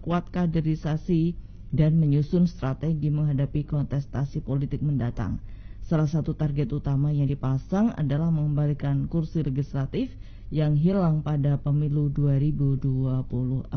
memperkuat kaderisasi dan menyusun strategi menghadapi kontestasi politik mendatang. Salah satu target utama yang dipasang adalah mengembalikan kursi legislatif yang hilang pada pemilu 2024.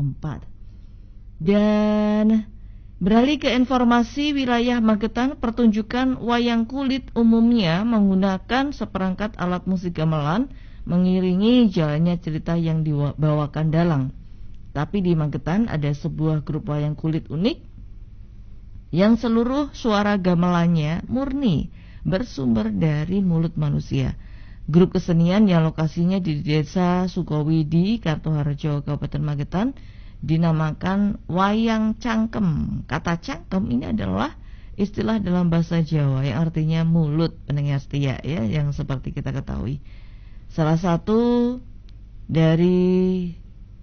Dan beralih ke informasi wilayah Magetan, pertunjukan wayang kulit umumnya menggunakan seperangkat alat musik gamelan mengiringi jalannya cerita yang dibawakan dalang. Tapi di Magetan ada sebuah grup wayang kulit unik yang seluruh suara gamelannya murni bersumber dari mulut manusia. Grup kesenian yang lokasinya di Desa Sukowidi, Kartoharjo, Kabupaten Magetan dinamakan wayang cangkem. Kata cangkem ini adalah istilah dalam bahasa Jawa yang artinya mulut, pendengar setia ya, yang seperti kita ketahui. Salah satu dari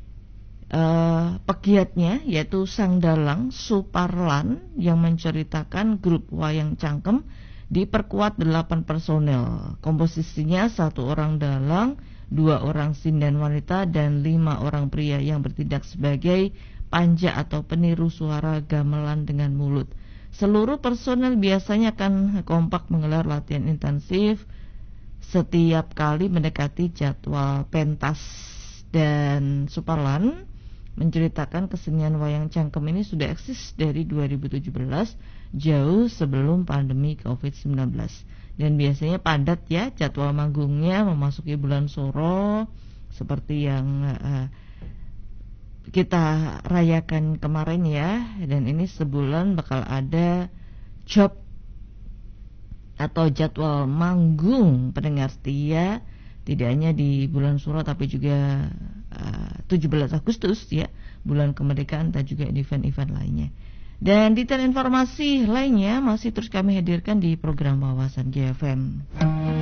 pegiatnya yaitu sang dalang Suparlan yang menceritakan grup wayang cangkem diperkuat 8 personel. Komposisinya 1 orang dalang, 2 orang sinden wanita, dan 5 orang pria yang bertindak sebagai panja atau peniru suara gamelan dengan mulut. Seluruh personel biasanya akan kompak menggelar latihan intensif setiap kali mendekati jadwal pentas. Dan Suparlan menceritakan kesenian wayang cangkem ini sudah eksis dari 2017, jauh sebelum pandemi COVID-19. Dan biasanya padat ya jadwal manggungnya memasuki bulan Suro, seperti yang kita rayakan kemarin ya. Dan ini sebulan bakal ada job atau jadwal manggung pendengar setia, tidak hanya di bulan Suro tapi juga 17 Agustus ya, bulan kemerdekaan, dan juga event-event lainnya. Dan detail informasi lainnya masih terus kami hadirkan di program Wawasan GFM.